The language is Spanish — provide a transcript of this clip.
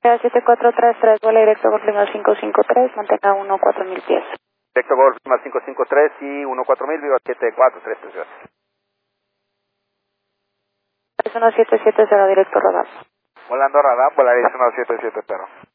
Sea 7433, vuela directo Golf Lima 553, mantenga 14000 pies. Directo Golf Lima 553 y 14000, viva 743, gracias. 1770, directo radar. Volando radar, Polaris 1770.